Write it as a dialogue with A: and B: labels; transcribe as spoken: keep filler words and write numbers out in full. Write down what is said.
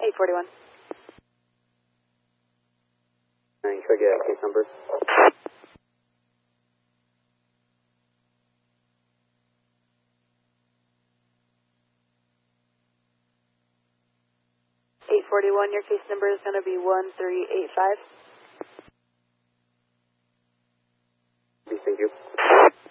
A: eight forty-one.
B: And could I get case number?
A: eight forty-one, your case number is going to be one three eight five.
B: Thank you.